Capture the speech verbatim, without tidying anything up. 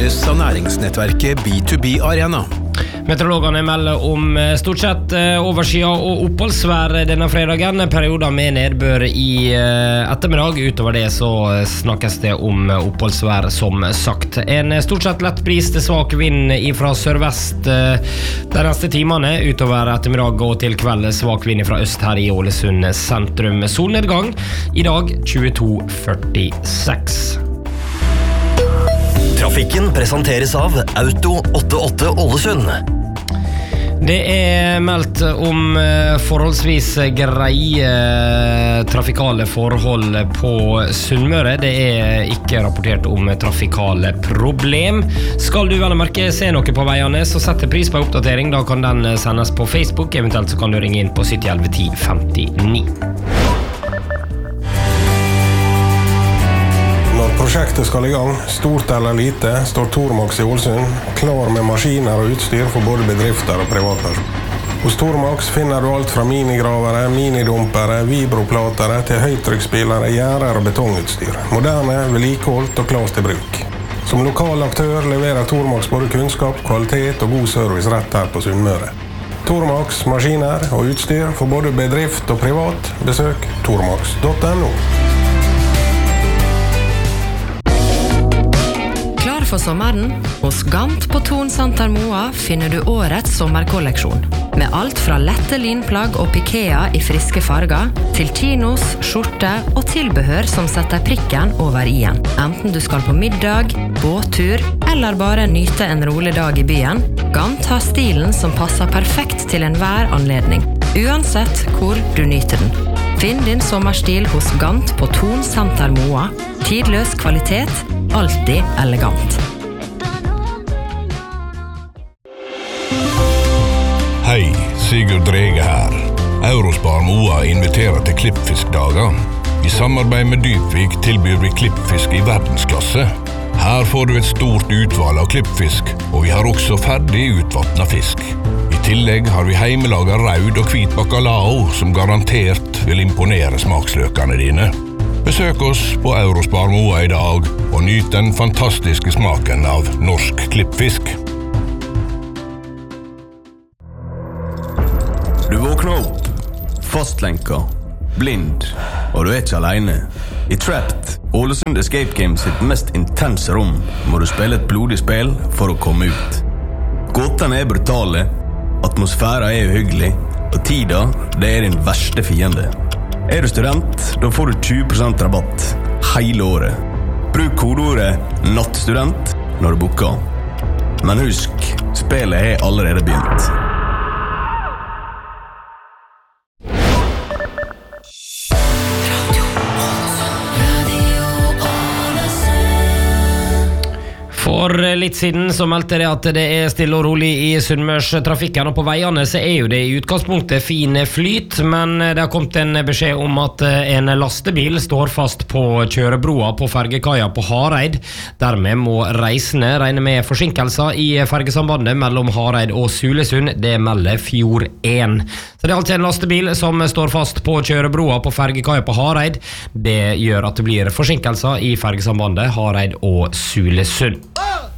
presenteres av næringsnettverket B to B Arena. Meteorologene melder om stort sett overskya og oppholdsvær denne fredagen, perioder med nedbør i ettermiddag. Utover det så snakkes det om oppholdsvær som sagt. En stort sett lett bris til svak vind fra sørvest de neste timene. Utover ettermiddag og til kveld svak vind fra øst her i Ålesund sentrum. Solnedgang i dag tjueto førtiseks. Trafikken presenteres av Auto åttiåtte Ålesund. Det er meldt om forholdsvis greie trafikale forhold på Sunnmøre. Det er ikke rapportert om trafikale problem. Skal du vel merke se noe på veiene, så sette pris på oppdatering. Da kan den sendes på Facebook, eventuelt så kan du ringe inn på sytti elleve ti femtini. Prosjektet skal i gang, stort eller lite, står Tormax i Ålesund, klar med maskiner og utstyr for både bedrifter og privatpersoner. Hos Tormax finner du alt fra minigravere, minidumpere, vibroplatere til høytrykksspillere, gjerder og betongutstyr. Moderne, vedlikeholdt og klart til bruk. Som lokal aktør leverer Tormax både kunnskap, kvalitet og god service rett her på Sunnmøre. Tormax, maskiner og utstyr for både bedrift og privat. Besøk tormax punktum no. For sommeren, hos Gant på Thon Santer Moa finner du årets sommerkolleksjon. Med alt fra lette linplagg og pikea i friske farger, til chinos, skjorte og tilbehør som setter prikken over i-en. Enten du skal på middag, båttur, eller bare nyte en rolig dag i byen, Gant har stilen som passer perfekt til enhver anledning, uansett hvor du nyter den. Finn din sommerstil hos Gant på Thon Santer Moa. Tidløs kvalitet, alltid elegant. Hei, Sigurd Drege her. Eurospar Moa inviterer til klippfiskdager. I samarbeid med Dypvik tilbyr vi klippfisk i verdensklasse. Her får du et stort utvalg av klippfisk, og vi har også ferdig utvattnet fisk. I tillegg har vi heimelaget raud og hvit bacalao, som garantert vil imponere smaksløkene dine. Besøk oss på Eurospar Moa i dag, og nyt den fantastiske smaken av norsk klippfisk. Du våkner opp, fastlenka, blind, og du er ikke alene. I Trapped, Ålesund Escape Games sitt mest intense rom, må du spille et blodig spill for å komme ut. Gåtene er brutale, atmosfæra er uhyggelig, og tida, det er din verste fiende. Er du student, da får du tjue prosent rabatt hele året. Bruk kodeordet nattstudent når du booker. Men husk, spillet er allerede begynt. For litt siden så meldte det at det er stille og rolig i Sunnmørstrafikken, og på veiene så er jo det i utgangspunktet fin flyt, men det har kommet en beskjed om at en lastebil står fast på kjørebroa på fergekaia på Hareid. Dermed må reisende regne med forsinkelser i fergesambandet mellom Hareid og Sulesund. Det melder Fjord én. Så det er altså en lastebil som står fast på kjørebroa på fergekaia på Hareid. Det gjør at det blir forsinkelser i fergesambandet Hareid og Sulesund.